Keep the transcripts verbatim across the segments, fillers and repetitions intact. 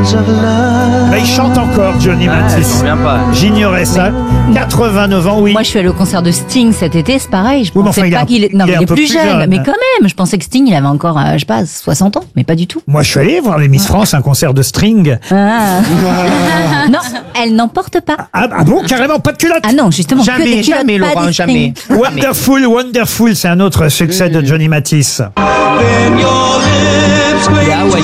Bah, il chante encore, Johnny Ah, Mathis. je reviens pas. J'ignorais ça. quatre-vingt-neuf ans, oui. Moi, je suis allé au concert de Sting cet été, c'est pareil. Je Oui, mais pensais enfin, il est pas un- qu'il est... Non, il est mais un il est peu plus plus jeune. jeune. Mais quand même, je pensais que Sting, il avait encore, euh, je sais pas, soixante ans. Mais pas du tout. Moi, je suis allé voir les Miss France, un concert de string. Ah. Non, elle n'en porte pas. Ah, ah bon, carrément, pas de culotte. Ah non, justement, que Jamais, des culottes, jamais, pas Laurent, des jamais. strings. Wonderful, Wonderful, c'est un autre succès de Johnny Mathis. Il est hawaïen.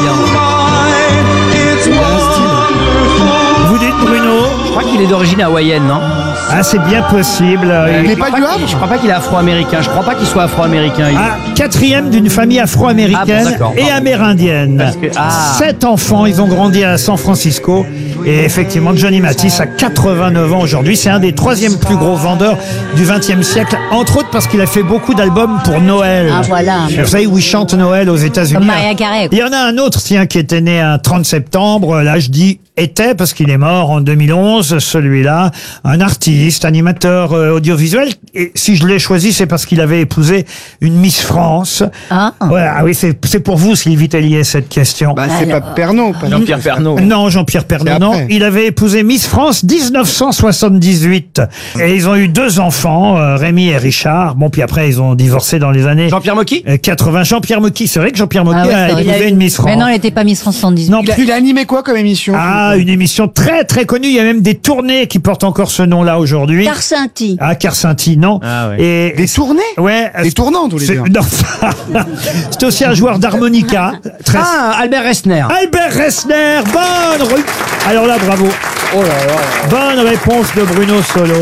Vous dites, Bruno? Je crois qu'il est d'origine hawaïenne, non? Ah, c'est bien possible. Je Il- crois pas qu'il- Je crois pas qu'il est afro-américain. Je crois pas qu'il soit afro-américain. Il- Ah, quatrième d'une famille afro-américaine Ah bon, d'accord, et pardon. amérindienne. Parce que- ah. Sept enfants, ils ont grandi à San Francisco. Et effectivement, Johnny Mathis a quatre-vingt-neuf ans aujourd'hui. C'est un des troisièmes plus gros vendeurs du vingtième siècle. Entre autres parce qu'il a fait beaucoup d'albums pour Noël. Ah, voilà. Vous savez où ils chantent Noël aux États-Unis. Comme Mariah Carey, quoi. Il y en a un autre, tiens, qui était né un trente septembre. Là, je dis était parce qu'il est mort en deux mille onze, celui-là. Un artiste, animateur euh, audiovisuel. Et si je l'ai choisi, c'est parce qu'il avait épousé une Miss France. Ah. Ouais, ah oui, c'est c'est pour vous, Sylvie Tellier, cette question. Bah, c'est pas Pernod. pas Jean-Pierre Pernaut. Non, Jean-Pierre Pernaut, C'est non. après. Il avait épousé Miss France dix-neuf cent soixante-dix-huit. Et ils ont eu deux enfants, euh, Rémi et Richard. Bon, puis après, ils ont divorcé dans les années Jean-Pierre Mocky? euh, quatre-vingts. Jean-Pierre Mocky, c'est vrai que Jean-Pierre Mocky Ah ouais, a c'est vrai. épousé une Miss France. Mais non, elle n'était pas Miss France soixante-dix-huit. Non, Il a, plus- il a animé quoi comme émission? Ah, une émission très très connue. Il y a même des tournées qui portent encore ce nom-là aujourd'hui. Carcinti. Ah, Carcinti, non. Ah ouais. Et Des tournées? ouais. Des tournants, tous les c'est- deux. Non, c'est aussi un joueur d'harmonica. Très... Ah, Albert Resner. Albert Resner, bonne. re- Alors là, bravo. Oh là là. Bonne réponse de Bruno Solo.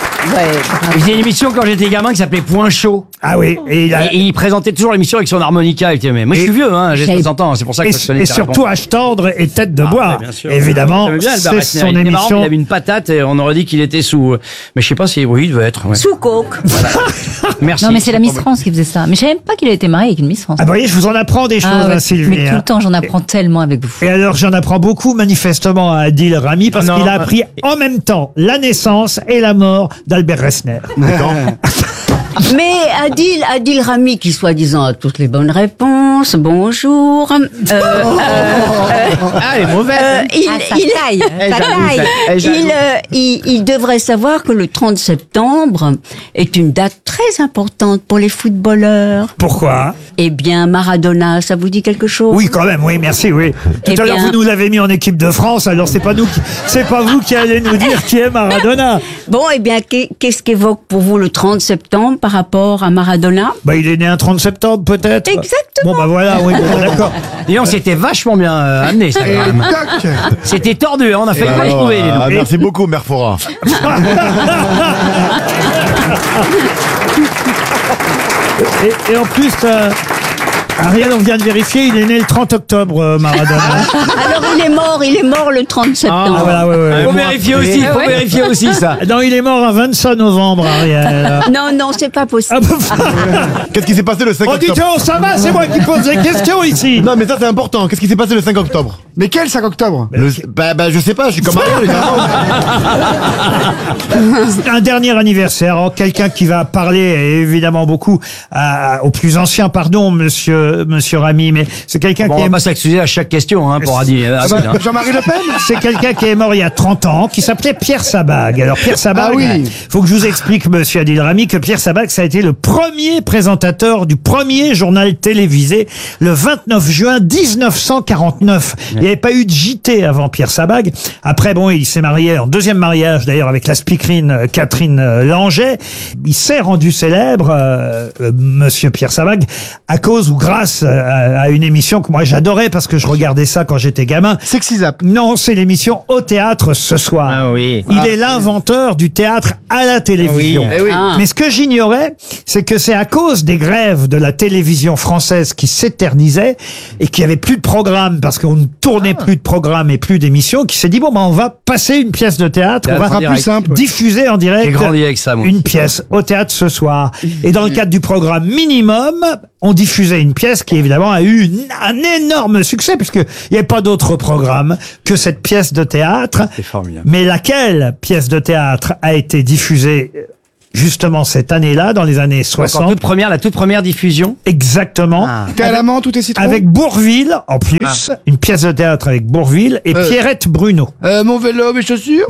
Il faisait une émission quand j'étais gamin qui s'appelait Point Chaud. Ah oui, et il a. Et, et il présentait toujours l'émission avec son harmonica. Il était, mais moi je suis Et- vieux, hein, j'ai J'avais- soixante ans, c'est pour ça que Et, je connais et ta surtout réponse. H tendre et tête de Ah, bois. ouais, bien sûr. Évidemment, J'aimais bien Albert c'est Resner. son Il était marrant, émission. il avait une patate et on aurait dit qu'il était sous. euh, Mais je sais pas si oui, il devait être. ouais. Sous coke. Merci. Non, mais c'est la Miss France qui faisait ça. Mais je savais même pas qu'il avait été marié avec une Miss France. Ah, vous voyez, je vous en apprends des choses, Ah ouais, hein, Sylvie. mais tout hein. le temps, j'en apprends tellement avec vous. Et alors, j'en apprends beaucoup, manifestement, à Adil Rami, parce Non, qu'il a euh, appris en même temps la naissance et la mort d'Albert Resner. Mais Adil, Adil Rami, qui soi-disant a toutes les bonnes réponses, bonjour. Euh, euh, Ah, elle est mauvaise. euh, il, Ah, ça il- taille, Elle ça jalouse, taille. elle. Elle jalouse. il, euh, il- il devrait savoir que le trente septembre est une date très importante pour les footballeurs. Pourquoi? Eh bien, Maradona, ça vous dit quelque chose? Oui, quand même, oui, merci, oui. Tout Eh à l'heure, bien- vous nous l'avez mis en équipe de France, alors c'est pas nous, qui- c'est pas vous qui allez nous dire qui est Maradona. Bon, eh bien, qu'est- qu'est-ce qu'évoque pour vous le trente septembre par rapport à Maradona? Bah, il est né un trente septembre, peut-être. Exactement. Bon, bah voilà, oui, bon, d'accord. Dis donc, c'était vachement bien euh, amené, ça, quand même. Tac. C'était tordu, hein, on a fait pas le trouver, les Ah, deux. merci beaucoup, Mère Fora. Et, et en plus, euh, Ariel, on vient de vérifier, il est né le trente octobre, euh, Maradona. Alors, il est mort, il est mort le trente septembre. Ah, voilà, ouais, ouais. Faut vérifier aussi, faut vérifier aussi ça. Non, il est mort un vingt-cinq novembre, Ariel. Non, non, c'est pas possible. Ah, bah, Qu'est-ce qui s'est passé le cinq oh, dites octobre? donc, ça va, c'est moi qui pose des questions ici. Non, mais ça c'est important. Qu'est-ce qui s'est passé le cinq octobre? Mais quel cinq octobre? Le- Bah, bah, je sais pas, je suis comme Ariel, évidemment. Un dernier anniversaire, oh, quelqu'un qui va parler évidemment beaucoup à- aux plus anciens, pardon, monsieur, monsieur Rami, mais c'est quelqu'un Bon, qui on est, va pas s'excuser à chaque question, hein, pour Adi. Ah bah, Jean-Marie Le Pen? c'est quelqu'un qui est mort il y a trente ans, qui s'appelait Pierre Sabag. Alors, Pierre Sabag, Ah oui. faut que je vous explique, monsieur Adil Rami, que Pierre Sabag, ça a été le premier présentateur du premier journal télévisé, le vingt-neuf juin mille neuf cent quarante-neuf. Il n'y avait pas eu de J T avant Pierre Sabag. Après, bon, il s'est marié en deuxième mariage, d'ailleurs, avec la speakerine euh, Catherine euh, Langeais. Il s'est rendu célèbre, euh, euh, monsieur Pierre Sabag, à cause ou grâce euh, à, à une émission que moi j'adorais parce que je regardais ça quand j'étais gamin. Sexy Zap. Non, c'est l'émission Au théâtre ce soir. Ah oui. Il est l'inventeur du théâtre à la télévision. Eh oui. Ah. Mais ce que j'ignorais, c'est que c'est à cause des grèves de la télévision française qui s'éternisaient et qu'il n'y avait plus de programme parce qu'on ne tournait plus de programme et plus d'émissions, qui s'est dit bon, bah, on va passer une pièce de théâtre, Théâtre on en va direct. plus simple. diffuser en direct J'ai grandi avec ça, moi. une pièce au théâtre ce soir. Et dans le cadre du programme minimum, on diffusait une pièce qui évidemment a eu une- un énorme succès puisque il n'y avait pas d'autre programme que cette pièce de théâtre. C'est formidable. Mais laquelle pièce de théâtre a été diffusée justement cette année-là, dans les années Encore soixante. toute première, la toute première diffusion. Exactement. T'es à la menthe ou t'es citron? Avec Bourvil, en plus, une pièce de théâtre avec Bourvil et Euh. Pierrette Bruno. Euh, mon vélo, mes chaussures.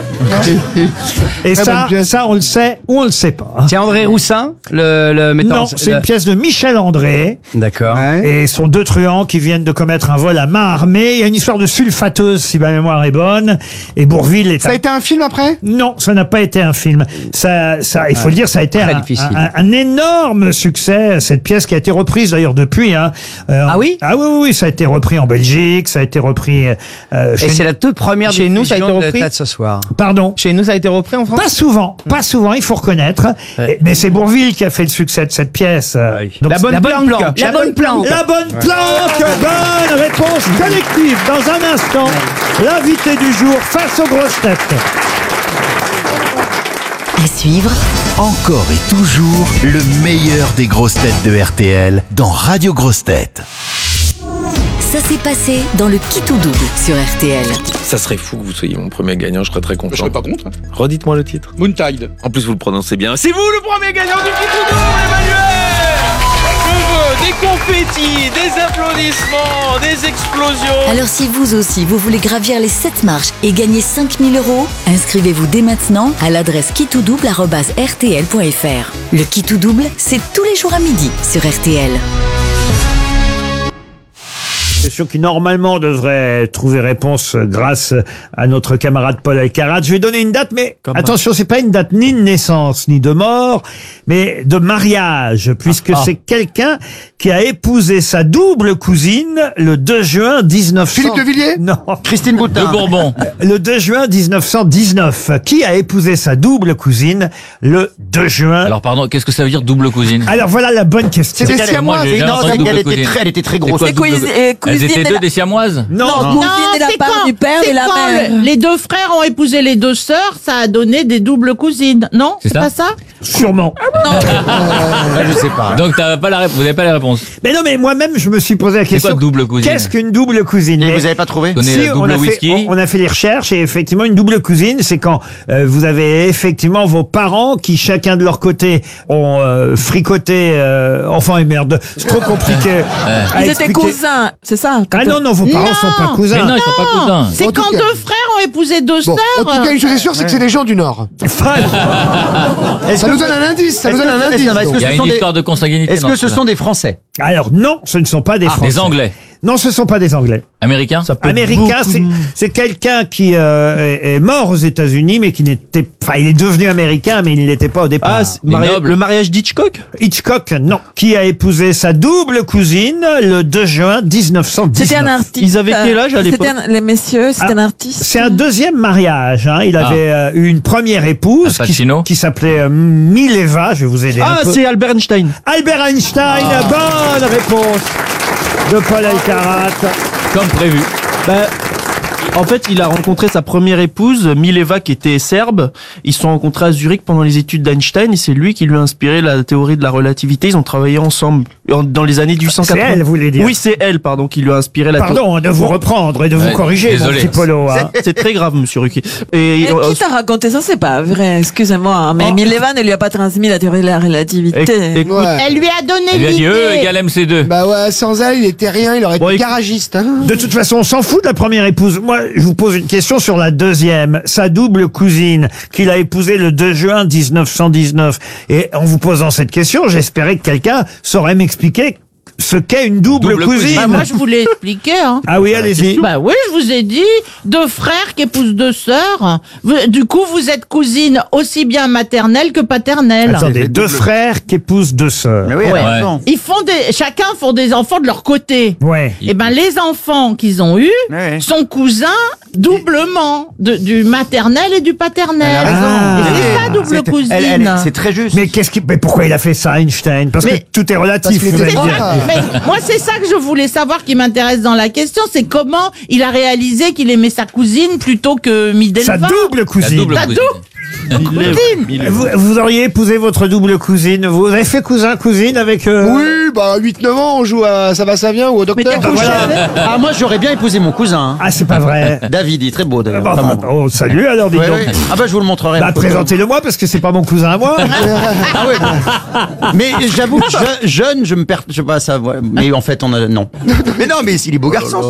Et Très ça, bonne pièce. ça, on le sait ou on le sait pas. hein. C'est André Roussin, le, le metteur. Non, en- c'est le- une pièce de Michel André. D'accord. Et ce sont deux truands qui viennent de commettre un vol à main armée. Il y a une histoire de sulfateuse, si ma mémoire est bonne. Et Bourvil est Ça a un... été un film après? Non, ça n'a pas été un film. Ça, ça, il faut le dire, ça a été Très un, difficile. un- un énorme succès. Cette pièce qui a été reprise d'ailleurs depuis. Hein. Euh, Ah oui Ah oui, oui, oui, ça a été repris en Belgique, ça a été repris. Euh, Et chez- c'est la toute première Chez nous, ça a été diffusion de repris Tête ce soir. Pardon. Chez nous, ça a été repris en France? Pas souvent, pas souvent, il faut reconnaître. Et- Mais c'est Bourvil qui a fait le succès de cette pièce. oui. Donc, La bonne La bonne planque. planque. La bonne planque. La bonne planque, bonne réponse collective. Dans un instant, l'invité du jour face aux grosses têtes. À suivre, Encore et toujours le meilleur des grosses têtes de R T L dans Radio Grosses Têtes. ça s'est passé dans le Qui tout double sur R T L. Ça serait fou que vous soyez mon premier gagnant, je serais très content. Je serais pas contre. Redites-moi le titre. Moontide. En plus, vous le prononcez bien. C'est vous le premier gagnant du Qui tout double, Emmanuel. Je veux des confettis, des applaudissements, des explosions. Alors si vous aussi, vous voulez gravir les sept marches et gagner cinq mille euros, inscrivez-vous dès maintenant à l'adresse qui tout double arobase r t l point f r. Le Qui tout double, c'est tous les jours à midi sur R T L. Question qui normalement devrait trouver réponse grâce à notre camarade Paul Alcarat. Je vais donner une date, mais attention, c'est pas une date ni de naissance ni de mort, mais de mariage, puisque c'est quelqu'un qui a épousé sa double cousine le deux juin mille neuf cents. Philippe de Villiers? Non. Christine Boutin. De Bourbon. Le deux juin mille neuf cent dix-neuf. Qui a épousé sa double cousine le deux juin? Alors pardon, qu'est-ce que ça veut dire double cousine? Alors voilà la bonne question. C'est des Moi, siamois. j'ai jamais Non, entendu elle double était cousine. très, elle était très C'est grosse. quoi, double- et Elles étaient de deux la- des siamoises? Non. Non, cousine de la c'est part quand- du père c'est et la quand mère. le- les deux frères ont épousé les deux sœurs, ça a donné des doubles cousines. Non, C'est c'est ça pas ça? Sûrement. Ah, je sais pas. Donc t'as pas la réponse, vous n'avez pas la réponse. Mais non, mais moi-même, je me suis posé la C'est question. quoi double cousine? Qu'est-ce qu'une double cousine? Et Mais- vous avez pas trouvé? Connais la on double a, fait, whisky? on, on a fait les recherches et effectivement une double cousine, c'est quand euh, vous avez effectivement vos parents qui chacun de leur côté ont euh, fricoté euh, enfin et merde, c'est trop compliqué. à Ils étaient expliquer. cousins, c'est ça? quand Ah non non, vos parents Non. sont pas Mais cousins. non, ils sont pas cousins. C'est En tout quand cas- deux frères ont épousé deux Bon, en tout sœurs. cas, une chose est sûre, c'est que c'est des gens du Nord. Enfin, Ça nous donne un indice, ça nous donne un est-ce indice. que- est-ce que Il y a ce une sont des- histoire de consanguinité. Est-ce dans que ce cela. sont des Français? alors non, ce ne sont pas des Français. Des Anglais? Non, ce sont pas des Anglais. Américains? Américain, c'est c'est quelqu'un qui euh, est, est mort aux États-Unis, mais qui n'était, enfin, il est devenu américain, mais il ne l'était pas au départ. Ah, c'est Les mari- nobles. le mariage d'Hitchcock? Hitchcock, non. Qui a épousé sa double cousine le deux juin mille neuf cent dix-neuf. C'était un artiste. Ils avaient quel âge à l'époque? C'était un- Les messieurs, c'était Ah, un artiste. C'est un deuxième mariage. Hein. Il avait euh, eu une première épouse Al qui, Pacino. qui s'appelait euh, Mileva. Je vais vous aider Ah, un peu. c'est Albert Einstein. Albert Einstein. Bonne réponse de Paul Alcarat. Comme prévu. Bah, en fait, il a rencontré sa première épouse, Mileva, qui était serbe. Ils se sont rencontrés à Zurich pendant les études d'Einstein et c'est lui qui lui a inspiré la théorie de la relativité. Ils ont travaillé ensemble en- dans les années mille huit cent quatre-vingts. C'est elle, vous voulez dire. Oui, c'est elle, pardon, qui lui a inspiré la théorie. Pardon de vous reprendre et de vous Ouais, corriger, désolé. mon petit Polo. Hein. C'est très grave, monsieur Ruquier. Et, Et euh, qui t'a raconté ça? C'est pas vrai, excusez-moi. hein, Mais Oh. Mileva ne lui a pas transmis la théorie de la relativité. éc- écoute, Ouais. Elle lui a donné Il lui a dit E l'idée. égale M C deux. Bah ouais, sans elle, il était rien, il aurait Bon, été écoute- garagiste. Hein. De toute façon, on s'en fout de la première épouse. Moi, je vous pose une question sur la deuxième. Sa double cousine, qu'il a épousée le deux juin mille neuf cent dix-neuf. Et en vous posant cette question, j'espérais que quelqu'un saurait m'expliquer ce qu'est une double, Double cousine. cousine. Bah, moi, je voulais expliquer. Hein. Ah oui, allez-y. Bah oui, je vous ai dit, deux frères qui épousent deux sœurs. Vous- Du coup, vous êtes cousine aussi bien maternelle que paternelle. Attendez, deux frères qui épousent deux sœurs. Mais oui, elle a Ouais. raison. Ils font des, chacun font des enfants de leur côté. Ouais. Et ben, les enfants qu'ils ont eus Ouais. sont cousins doublement de, du maternel et du paternel. Elle a raison. Ah. Et c'est ça, double C'est- cousine. elle- elle- C'est très juste. Mais qu'est-ce qui, mais pourquoi il a fait ça, Einstein? Parce Mais- que tout est relatif, Parce qu'il vous allez était me dire. fort. Mais moi, c'est ça que je voulais savoir qui m'intéresse dans la question, c'est comment il a réalisé qu'il aimait sa cousine plutôt que Midelva. Sa double La cousine. double La cousine. dou- Vous, vous auriez épousé votre double cousine. Vous avez fait cousin, cousine avec... euh, Oui, bah huit neuf ans, on joue à Ça va, ça vient ou au docteur. t'as couché avec Ah, moi, j'aurais bien épousé mon cousin. Ah, c'est pas vrai. David, il est très beau d'ailleurs. Bah, Vraiment. bah, oh, salut alors, dites Ouais, donc. ouais. Ah bah je vous le montrerai. Bah, en photo. présentez-le moi parce que c'est pas mon cousin à moi. Ah ouais, bon. Mais j'avoue que je- jeune, je me perds, je sais pas ça. Ouais. Mais en fait, on a non. Mais non, mais il est beau garçon.